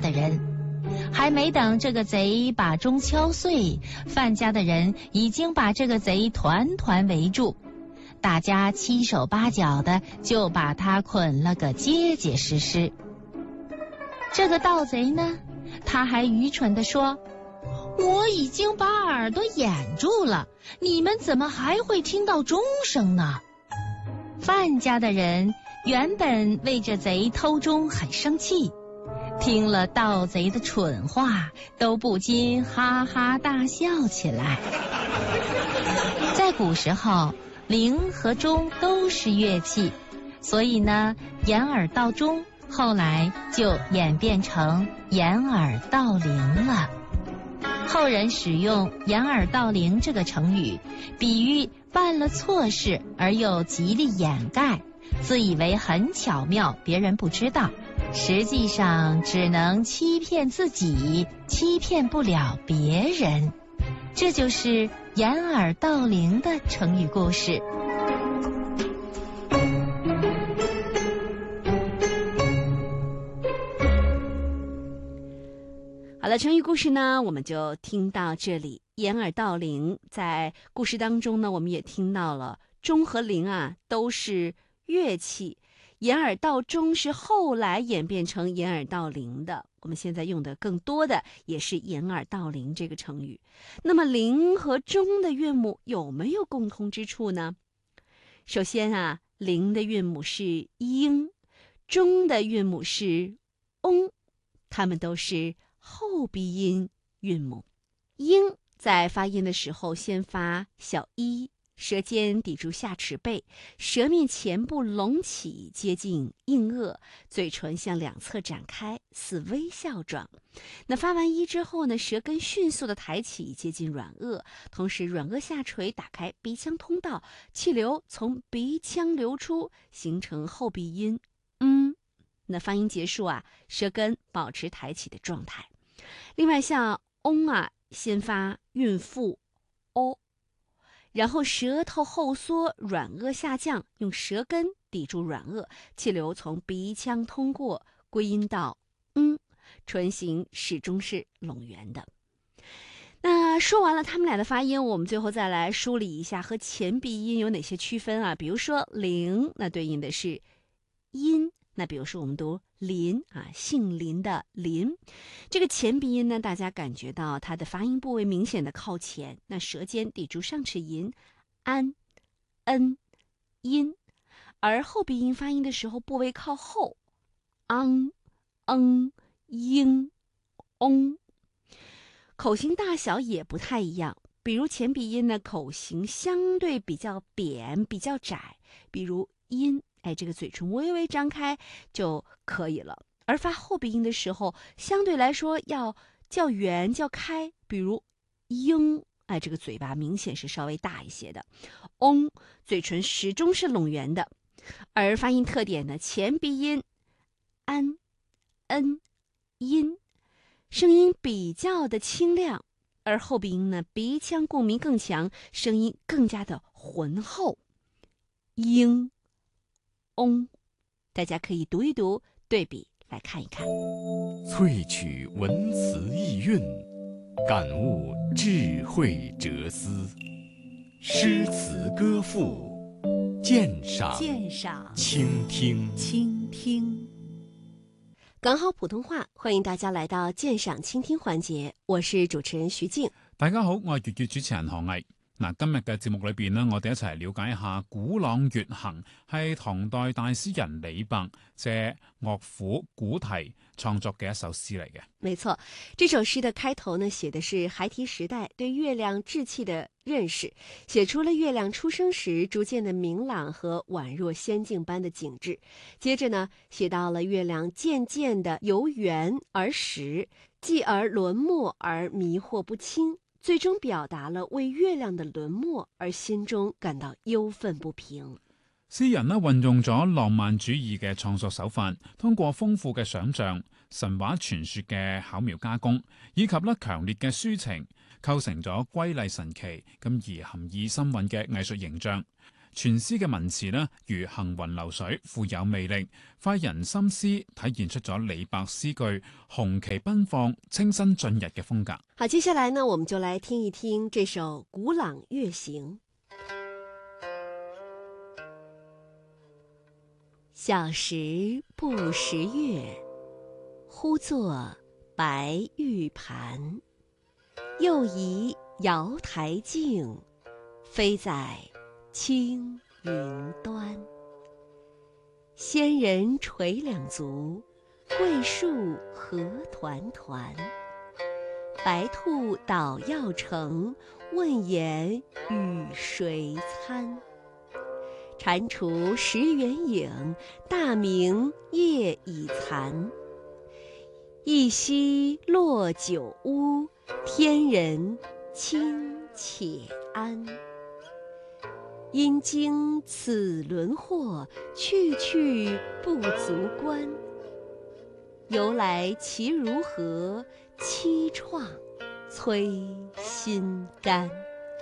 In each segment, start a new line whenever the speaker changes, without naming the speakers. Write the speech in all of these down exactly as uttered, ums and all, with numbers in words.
的人。还没等这个贼把钟敲碎，范家的人已经把这个贼团团围住，大家七手八脚的就把他捆了个结结实实。这个盗贼呢，他还愚蠢地说，我已经把耳朵掩住了，你们怎么还会听到钟声呢？范家的人原本为这贼偷钟很生气，听了盗贼的蠢话，都不禁哈哈大笑起来。在古时候，铃和钟都是乐器，所以呢，掩耳盗钟后来就演变成掩耳盗铃了。后人使用掩耳盗铃这个成语，比喻办了错事而又极力掩盖，自以为很巧妙，别人不知道，实际上只能欺骗自己，欺骗不了别人。这就是掩耳盗铃的成语故事。
好了，成语故事呢，我们就听到这里。掩耳盗铃，在故事当中呢，我们也听到了钟和铃啊都是乐器，掩耳盗钟是后来演变成掩耳盗铃的，我们现在用的更多的也是掩耳盗铃这个成语。那么铃和钟的韵母有没有共通之处呢？首先啊，铃的韵母是英，钟的韵母是翁，它们都是后鼻音韵母。英在发音的时候先发小一，舌尖抵住下齿背，舌面前部隆起接近硬腭，嘴唇向两侧展开，似微笑状。那发完一之后呢，舌根迅速的抬起接近软腭，同时软腭下垂打开鼻腔通道，气流从鼻腔流出，形成后鼻音嗯。那发音结束啊，舌根保持抬起的状态。另外像翁啊，先发韵腹 o， 然后舌头后缩，软腭下降，用舌根抵住软腭，气流从鼻腔通过，归音到嗯，唇形始终是拢圆的。那说完了他们俩的发音，我们最后再来梳理一下和前鼻音有哪些区分啊？比如说铃，那对应的是音，那比如说我们读林啊，姓林的林，这个前鼻音呢，大家感觉到它的发音部位明显的靠前，那舌尖抵住上齿龈安、恩、音，而后鼻音发音的时候部位靠后，昂、嗯、英、翁。口型大小也不太一样，比如前鼻音呢，口型相对比较扁，比较窄，比如音，哎，这个嘴唇微微张开就可以了。而发后鼻音的时候，相对来说要较圆、较开，比如英，哎，这个嘴巴明显是稍微大一些的。翁，嘴唇始终是拢圆的。而发音特点呢，前鼻音安、恩、音，声音比较的清亮，而后鼻音呢，鼻腔共鸣更强，声音更加的浑厚。英、翁，大家可以读一读，对比来看一看。
萃取文词意蕴，感悟智慧哲思，诗词歌赋，鉴赏
鉴赏
倾听
倾听。港好普通话，欢迎大家来到鉴赏倾聽環節，我是主持人徐靜。
大家好，我係粵語主持人何毅。嗱，今日嘅節目裏邊呢，我哋一齊了解一下《古朗月行》，係唐代大詩人李白借樂府古題創作嘅一首詩嚟嘅。
沒錯，這首詩的開頭呢，寫的是孩提時代對月亮志氣的認識，寫出了月亮出生時逐漸的明朗和宛若仙境般的景致。接着呢，寫到了月亮漸漸的由圓而實，繼而輪廓而迷惑不清。最終表達了為月亮的輪廓而心中感到憂憤不平。
詩人呢運用咗浪漫主義嘅創作手法，通過豐富嘅想像、神話傳說嘅巧妙加工，以及呢強烈嘅抒情，構成咗瑰麗神奇咁而含義深蘊嘅藝術形象。 全詩嘅文詞呢，如行雲流水，富有魅力，快人心思，體現出咗李白詩句雄奇奔放、清新進入嘅風格。
好，接下來呢，我們就來聽一聽這首《古朗月行》。小時不識月，呼作白玉盤。又疑瑤台鏡，飛在青雲端。仙人垂兩足，桂樹何團團。白兔搗藥成，問言與誰餐？蟾蜍食圓影，大明夜已殘。一夕落九屋，天人清且安。因經此輪禍，去去不足觀。由來其如何？凄愴催心肝。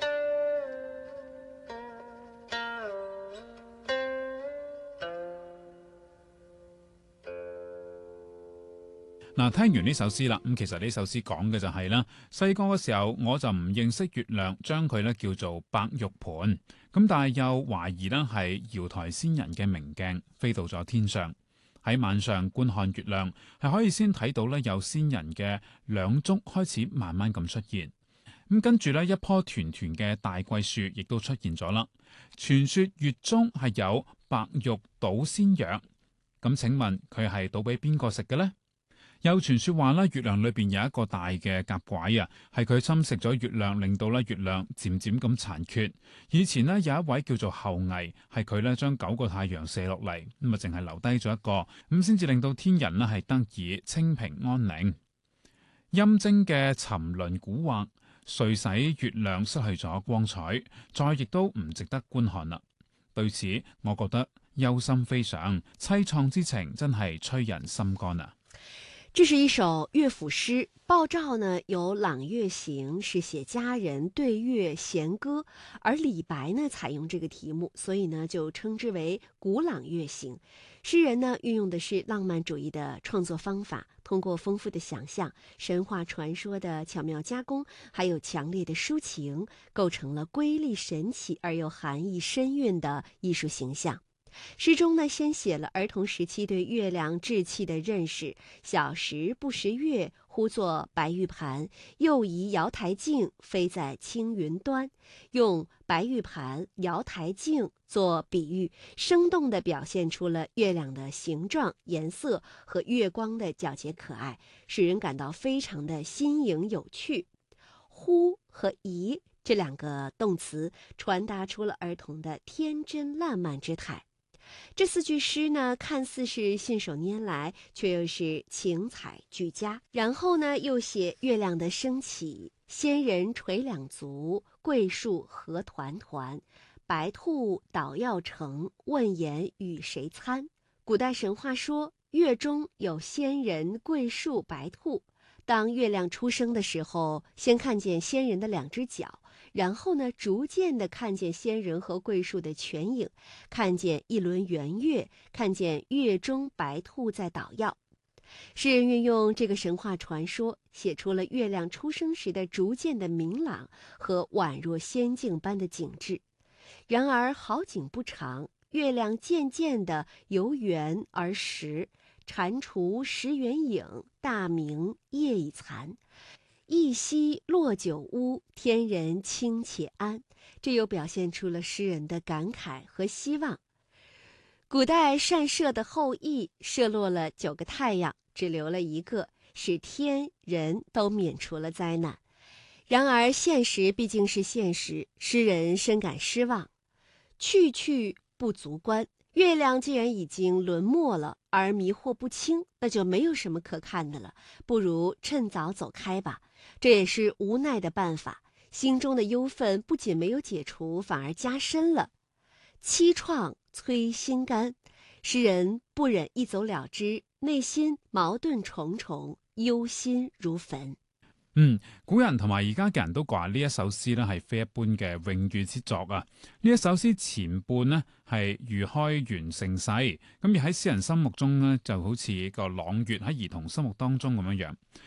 嗱，聽完呢首詩啦，咁其實呢首詩講嘅就係啦，細個嘅時候我就唔認識月亮，將佢咧叫做白玉盤，咁但係又懷疑咧係瑤台仙人嘅明鏡飛到咗天上，喺晚上觀看月亮，係可以先睇到咧有仙人嘅兩足開始慢慢咁出現，咁跟住咧一棵團團嘅大桂樹亦都出現咗啦。傳說月中係有白玉搗仙藥，咁請問佢係搗俾邊個食嘅呢？有傳說話咧，月亮裏邊有一個大嘅甲拐啊，係佢侵蝕咗月亮，令到咧月亮漸漸咁殘缺。以前呢，有一位叫做后羿，係佢咧將九個太陽射落嚟，咁啊淨係留低咗一個，咁先至令到天人呢係得以清平安寧。陰貞嘅沉淪蠱惑，遂使月亮失去咗光彩，再亦都唔值得觀看啦。對此，我覺得憂心非常，淒愴之情真係催人心肝啊！
這是一首樂府詩，報照呢有《朗月行》，是寫佳人對月弦歌，而李白呢採用這個題目，所以呢就稱之為《古朗月行》。詩人呢運用的是浪漫主義的創作方法，通過豐富的想象、神話傳說的巧妙加工，還有強烈的抒情，構成了瑰麗神奇而又含義深蘊的藝術形象。詩中呢，先寫了兒童時期對月亮稚氣的認識，小時不識月，呼作白玉盤，又疑瑤台鏡，飛在青雲端。用白玉盤、瑤台鏡做比喻，生動地表現出了月亮的形狀、顏色和月光的皎潔可愛，使人感到非常的新穎有趣。呼和疑這兩個動詞傳達出了兒童的天真爛漫之態。這四句詩呢，看似是信手拈來，卻又是情采俱佳。然後呢，又寫月亮的升起，仙人垂兩足，桂樹何團團，白兔搗藥成，問言與誰餐。古代神話說，月中有仙人、桂樹、白兔。當月亮出生的時候，先看見仙人的兩隻腳，然後呢，逐漸的看見仙人和桂樹的全影，看見一輪圓月，看見月中白兔在搗藥。詩人運用這個神話傳說，寫出了月亮出生時的逐漸的明朗和宛若仙境般的景致。然而好景不長，月亮漸漸的由圓而實，蟾蜍食圓影，大明夜已殘。一夕落九屋，天人清且安。這又表現出了詩人的感慨和希望。古代善射的后羿射落了九個太陽，只留了一個，使天人都免除了災難。然而現實畢竟是現實，詩人深感失望。去去不足觀，月亮既然已經淪沒了，而迷惑不清，那就沒有什麼可看的了，不如趁早走開吧。這也是無奈的辦法，心中的憂憤不僅沒有解除，反而加深了。淒愴催心肝，詩人不忍一走了之，內心矛盾重重，憂心如焚。
嗯，古人同埋而家嘅人都話呢一首詩呢係非一般嘅詠譽之作啊！呢一首詩前半呢係喻開元盛世，咁而喺詩人心目中呢就好似個朗月喺兒童心目當中咁樣樣。